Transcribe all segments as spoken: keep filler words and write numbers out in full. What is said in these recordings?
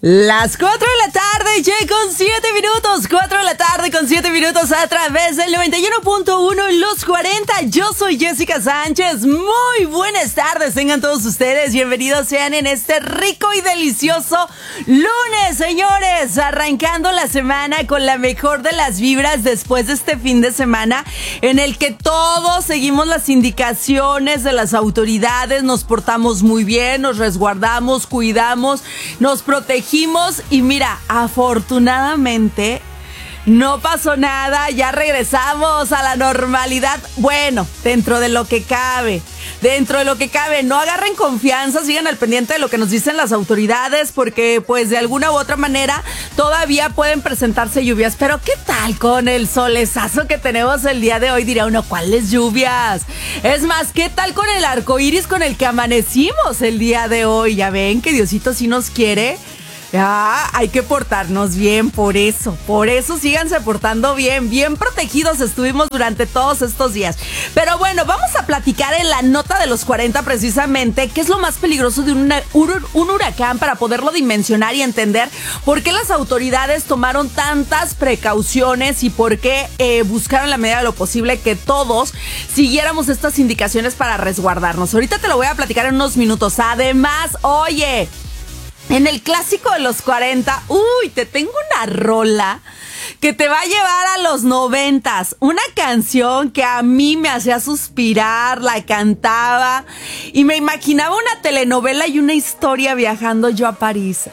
Las cuatro de la tarde, che, con siete minutos. cuatro de la tarde con siete minutos a través del noventa y uno punto uno en los cuarenta. Yo soy Jessica Sánchez. Muy buenas tardes, tengan todos ustedes. Bienvenidos sean en este rico y delicioso lunes, señores. Arrancando la semana con la mejor de las vibras después de este fin de semana en el que todos seguimos las indicaciones de las autoridades. Nos portamos muy bien, nos resguardamos, cuidamos, nos protegimos. Y mira, afortunadamente no pasó nada, ya regresamos a la normalidad. Bueno, dentro de lo que cabe, dentro de lo que cabe, no agarren confianza, sigan al pendiente de lo que nos dicen las autoridades, porque pues de alguna u otra manera todavía pueden presentarse lluvias. Pero ¿qué tal con el solezazo que tenemos el día de hoy? Dirá uno, ¿cuáles lluvias? Es más, ¿qué tal con el arco iris con el que amanecimos el día de hoy? Ya ven que Diosito sí nos quiere. Ah, hay que portarnos bien, por eso, por eso síganse portando bien, bien protegidos estuvimos durante todos estos días. Pero bueno, vamos a platicar en la nota de los cuarenta precisamente qué es lo más peligroso de un, un, un huracán para poderlo dimensionar y entender por qué las autoridades tomaron tantas precauciones y por qué eh, buscaron la medida de lo posible que todos siguiéramos estas indicaciones para resguardarnos. Ahorita te lo voy a platicar en unos minutos. Además, oye, en el clásico de los cuarenta, uy, te tengo una rola que te va a llevar a los noventas. Una canción que a mí me hacía suspirar, la cantaba y me imaginaba una telenovela y una historia viajando yo a París.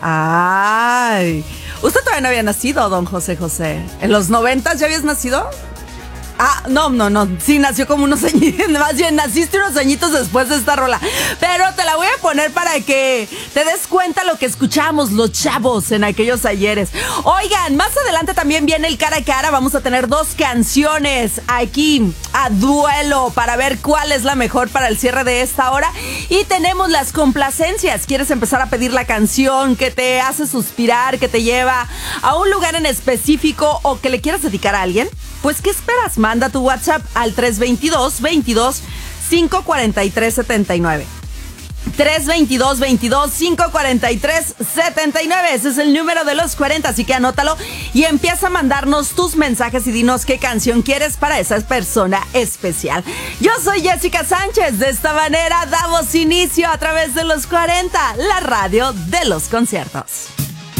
Ay, usted todavía no había nacido, don José José. ¿En los noventas ya habías nacido? Ah, no, no, no, sí, nació como unos añitos, más bien naciste unos añitos después de esta rola, pero te la voy a poner para que te des cuenta lo que escuchamos los chavos en aquellos ayeres. Oigan, más adelante también viene el cara a cara, vamos a tener dos canciones aquí a duelo para ver cuál es la mejor para el cierre de esta hora, y tenemos las complacencias. ¿Quieres empezar a pedir la canción que te hace suspirar, que te lleva a un lugar en específico o que le quieras dedicar a alguien? Pues, ¿qué esperas? Manda tu WhatsApp al tres veintidós, veintidós, cinco cuarenta y tres, setenta y nueve. tres veintidós, veintidós, cinco cuarenta y tres, setenta y nueve. Ese es el número de los cuarenta, así que anótalo y empieza a mandarnos tus mensajes y dinos qué canción quieres para esa persona especial. Yo soy Jessica Sánchez. De esta manera damos inicio a través de los cuarenta, la radio de los conciertos.